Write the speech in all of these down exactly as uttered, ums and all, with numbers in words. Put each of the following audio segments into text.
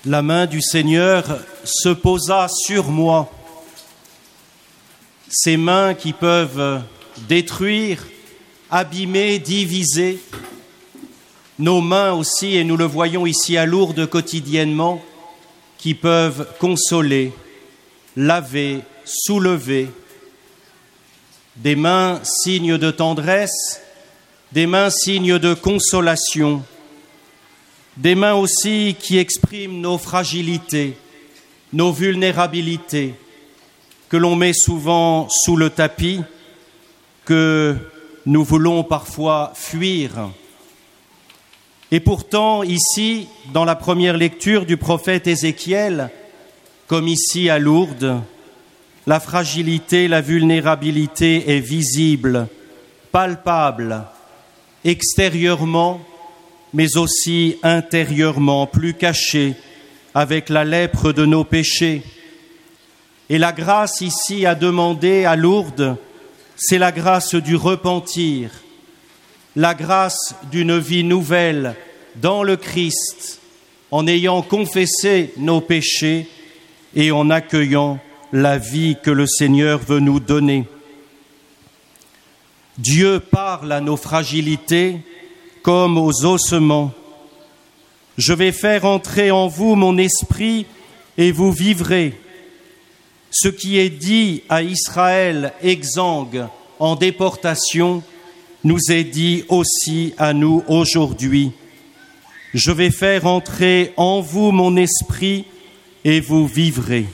La main du Seigneur se posa sur moi. Ces mains qui peuvent détruire, abîmer, diviser. Nos mains aussi, et nous le voyons ici à Lourdes quotidiennement, qui peuvent consoler, laver, soulever. Des mains signes de tendresse, des mains signes de consolation. Des mains aussi qui expriment nos fragilités, nos vulnérabilités, que l'on met souvent sous le tapis, que nous voulons parfois fuir. Et pourtant, ici, dans la première lecture du prophète Ézéchiel, comme ici à Lourdes, la fragilité, la vulnérabilité est visible, palpable, extérieurement, mais aussi intérieurement, plus cachée, avec la lèpre de nos péchés. Et la grâce ici à demander à Lourdes, c'est la grâce du repentir, la grâce d'une vie nouvelle dans le Christ, en ayant confessé nos péchés et en accueillant la vie que le Seigneur veut nous donner. Dieu parle à nos fragilités comme aux ossements. Je vais faire entrer en vous mon esprit et vous vivrez. Ce qui est dit à Israël exsangue en déportation nous est dit aussi à nous aujourd'hui. Je vais faire entrer en vous mon esprit et vous vivrez.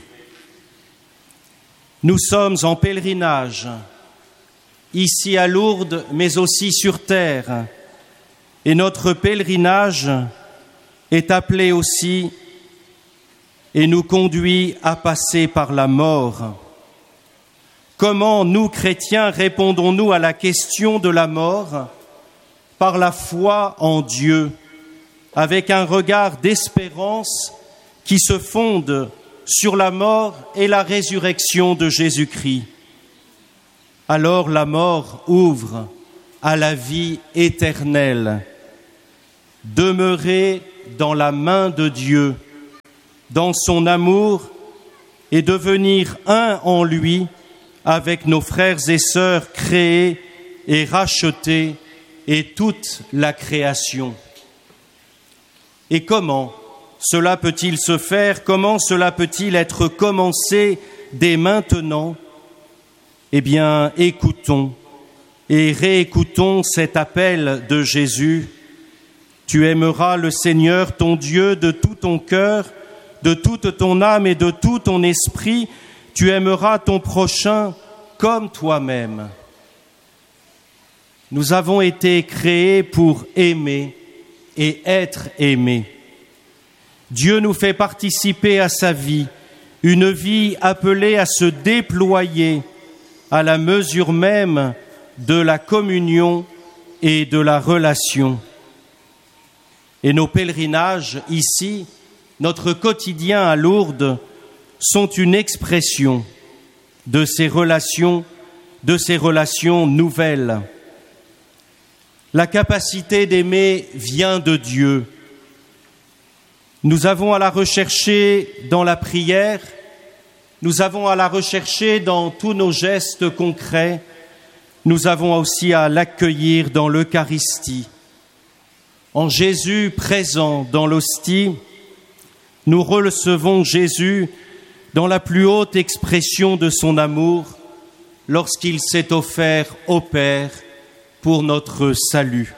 Nous sommes en pèlerinage, ici à Lourdes, mais aussi sur terre. Et notre pèlerinage est appelé aussi et nous conduit à passer par la mort. Comment nous, chrétiens, répondons-nous à la question de la mort? Par la foi en Dieu, avec un regard d'espérance qui se fonde sur la mort et la résurrection de Jésus-Christ. Alors la mort ouvre à la vie éternelle. Demeurer dans la main de Dieu, dans son amour, et devenir un en lui avec nos frères et sœurs créés et rachetés et toute la création. Et comment cela peut-il se faire? Comment cela peut-il être commencé dès maintenant? Eh bien, écoutons et réécoutons cet appel de Jésus. Tu aimeras le Seigneur, ton Dieu, de tout ton cœur, de toute ton âme et de tout ton esprit. Tu aimeras ton prochain comme toi-même. Nous avons été créés pour aimer et être aimés. Dieu nous fait participer à sa vie, une vie appelée à se déployer à la mesure même de la communion et de la relation. Et nos pèlerinages ici, notre quotidien à Lourdes, sont une expression de ces relations, de ces relations nouvelles. La capacité d'aimer vient de Dieu. Nous avons à la rechercher dans la prière, nous avons à la rechercher dans tous nos gestes concrets, nous avons aussi à l'accueillir dans l'Eucharistie. En Jésus présent dans l'hostie, nous recevons Jésus dans la plus haute expression de son amour, lorsqu'il s'est offert au Père pour notre salut.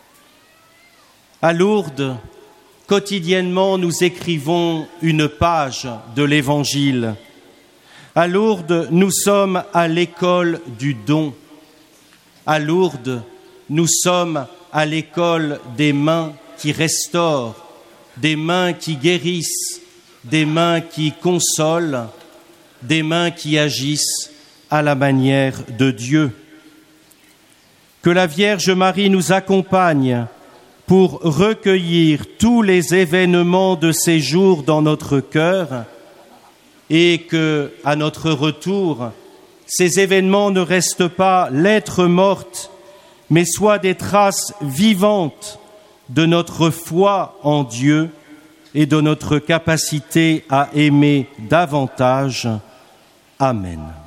À Lourdes, quotidiennement, nous écrivons une page de l'Évangile. À Lourdes, nous sommes à l'école du don. À Lourdes, nous sommes à l'école des mains qui restaurent, des mains qui guérissent, des mains qui consolent, des mains qui agissent à la manière de Dieu. Que la Vierge Marie nous accompagne pour recueillir tous les événements de ces jours dans notre cœur et que, à notre retour, ces événements ne restent pas lettres mortes, mais soient des traces vivantes de notre foi en Dieu et de notre capacité à aimer davantage. Amen.